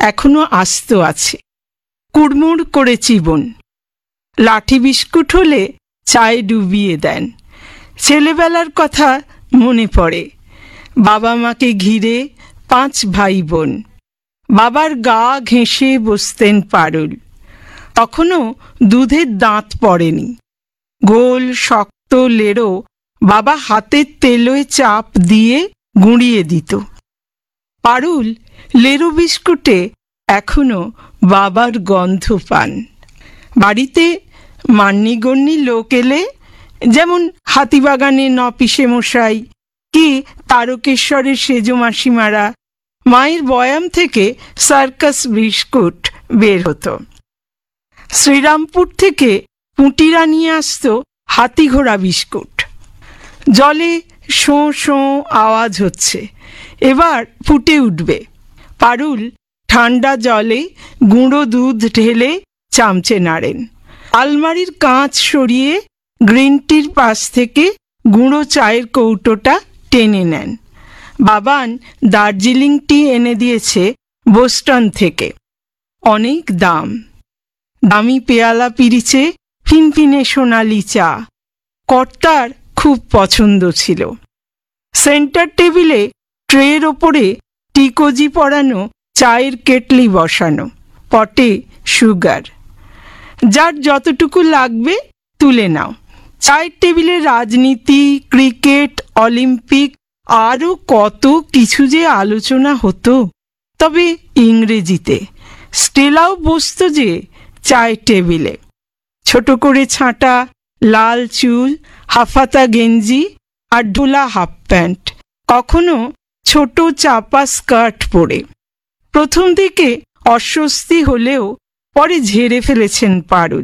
এখনো আস্ত আছে। কুড়মুড় করে চিবন। লাঠি বিস্কুট হলে চায়ে ডুবিয়ে দেন। ছেলেবেলার কথা মনে পড়ে। বাবা মাকে ঘিরে 5 ভাই বোন। বাবার গা ঘেঁষে বসতেন পারুল। তখনও দুধের দাঁত পড়েনি। গোল শক্ত লেড়ো বাবা হাতের তেলোয় চাপ দিয়ে গুঁড়িয়ে দিত। পারুল লেড়ো বিস্কুটে এখনো বাবার গন্ধ পান। বাড়িতে মান্যিগণ্যি লোক এলে, যেমন হাতিবাগানে নপিসে মশাই কি তারকেশ্বরের সেজ মাসিমারা, মায়ের বয়াম থেকে সার্কাস বিস্কুট বের হতো। শ্রীরামপুর থেকে পুঁটিরা নিয়ে আসতো হাতি ঘোড়া বিস্কুট। জলে শোঁ শোঁ আওয়াজ হচ্ছে, এবার ফুটে উঠবে। পারুল ঠান্ডা জলে গুঁড়ো দুধ ঢেলে চামচে নাড়েন। আলমারির কাঁচ সরিয়ে গ্রিন টির পাশ থেকে গুঁড়ো চায়ের কৌটোটা টেনে নেন। বাবান দার্জিলিং টি এনে দিয়েছে বোস্টন থেকে। অনেক দাম। দামি পেয়ালা পিরিচে ফিনফিনে সোনালি চা কর্তার খুব পছন্দ ছিল। সেন্টার টেবিলে ট্রের ওপরে টিকোজি পরানো চায়ের কেটলি বসানো, পটে সুগার। যার যতটুকু লাগবে তুলে নাও। চায়ের টেবিলে রাজনীতি, ক্রিকেট, অলিম্পিক আরও কত কিছু যে আলোচনা হতো, তবে ইংরেজিতে। স্টেলাও বসত যে চায়ের টেবিলে। ছোট করে ছাঁটা লাল চুল, হাফাতা গেঞ্জি আর ঢোলা হাফ প্যান্ট, কখনো ছোট চাপা স্কার্ট পরে। প্রথম দিকে অস্বস্তি হলেও পরে ঝেড়ে ফেলেছেন পারুল।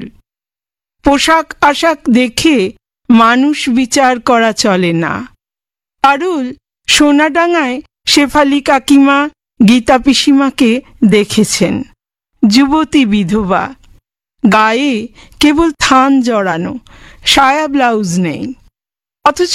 পোশাক আশাক দেখে মানুষ বিচার করা চলে না। পারুল সোনাডাঙ্গায় শেফালি কাকিমা, গীতা পিসিমাকে দেখেছেন। যুবতী বিধবা, গায়ে কেবল থান জড়ানো, সায়া ব্লাউজ নেই, অথচ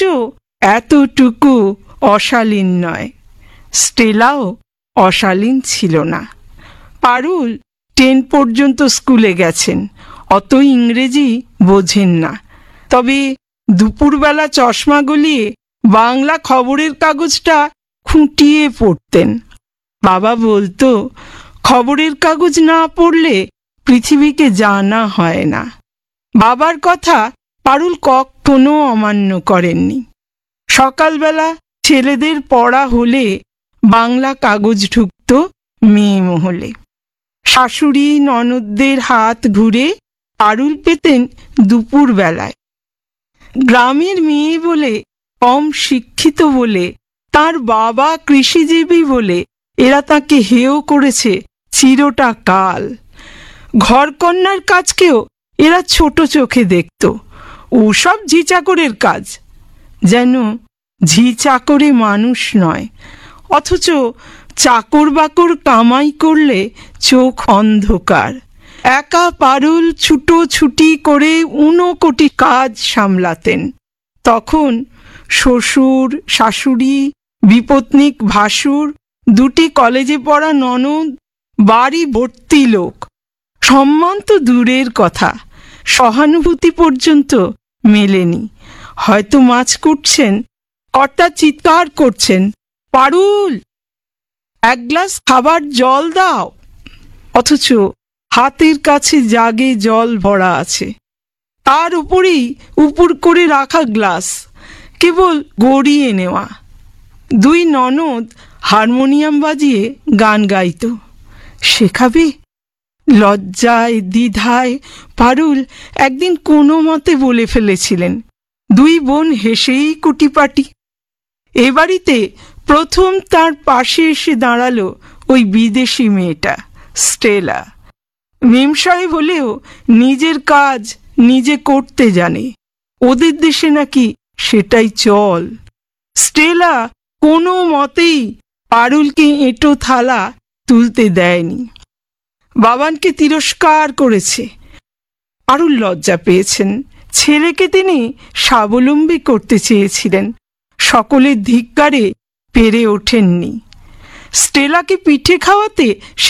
এতটুকু অশালীন নয়। স্টেলাও অশালীন ছিল না। পারুল 10 পর্যন্ত স্কুলে গেছেন, অত ইংরেজি বোঝেন না। তবে দুপুরবেলা চশমা গলিয়ে বাংলা খবরের কাগজটা খুঁটিয়ে পড়তেন। বাবা বলতো, খবরের কাগজ না পড়লে পৃথিবীকে জানা হয় না। বাবার কথা পারুল কখনো অমান্য করেননি। সকালবেলা ছেলেদের পড়া হলে বাংলা কাগজ ঢুকত মেয়ে মহলে। শাশুড়ি ননদদের হাত ঘুরে পারুল পেতেন দুপুর বেলায়। গ্রামের মেয়ে বলে, কম শিক্ষিত বলে, তার বাবা কৃষিজীবী বলে এরা তাকে হেয় করেছে চিরটা কাল। ঘরকন্যার কাজকেও এরা ছোট চোখে দেখত। ওসব ঝি চাকরের কাজ, যেন ঝি চাকরে মানুষ নয়। অথচ চাকর বাকর কামাই করলে চোখ অন্ধকার। একা পারুল ছুটোছুটি করে 59 কোটি কাজ সামলাতেন। তখন শ্বশুর, শাশুড়ি, বিপত্নিক ভাসুর, 2টি কলেজে পড়া ননদ, বাড়ি ভর্তি লোক। সম্মান তো দূরের কথা, সহানুভূতি পর্যন্ত মেলেনি। হয়তো মাছ কুটছেন, কর্তা চিৎকার করছেন, পারুল 1 গ্লাস খাবার জল দাও, অথচ হাতের কাছে জাগে জল ভরা আছে। তার উপরেই উপুর করে রাখা গ্লাস, কেবল গড়িয়ে নেওয়া। 2 ননদ হারমোনিয়াম বাজিয়ে গান গাইত। শেখাবে? লজ্জায় দ্বিধায় পারুল একদিন কোনো মতে বলে ফেলেছিলেন। 2 বোন হেসেই কুটিপাটি। এ বাড়িতে প্রথম তার পাশে এসে দাঁড়ালো ওই বিদেশি মেয়েটা, স্টেলা। মেমসাহেব হলেও নিজের কাজ নিজে করতে জানে। ওদের দেশে নাকি সেটাই চল। স্টেলা কোনো মতেই পারুলকে এঁটো থালা তুলতে দেয়নি। বাবানকে তিরস্কার করেছে। পারুল লজ্জা পেয়েছেন। ছেলেকে তিনি স্বাবলম্বী করতে চেয়েছিলেন, সকলের ধিক্কারে পেরে ওঠেননি। স্টেলাকে পিঠে খাওয়াতে